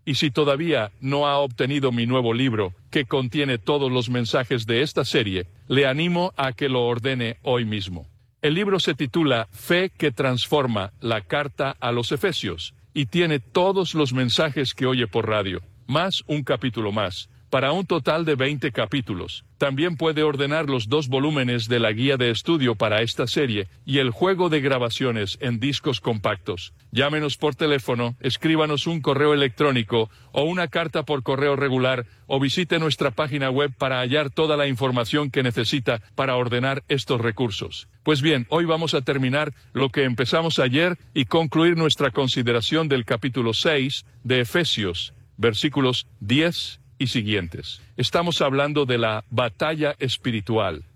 Y si todavía no ha obtenido mi nuevo libro, que contiene todos los mensajes de esta serie, le animo a que lo ordene hoy mismo. El libro se titula Fe que transforma, la carta a los Efesios, y tiene todos los mensajes que oye por radio, más un capítulo más, para un total de 20 capítulos. También puede ordenar los 2 volúmenes de la guía de estudio para esta serie y el juego de grabaciones en discos compactos. Llámenos por teléfono, escríbanos un correo electrónico o una carta por correo regular o visite nuestra página web para hallar toda la información que necesita para ordenar estos recursos. Pues bien, hoy vamos a terminar lo que empezamos ayer y concluir nuestra consideración del capítulo 6 de Efesios, versículos 10 y siguientes. Estamos hablando de la batalla espiritual.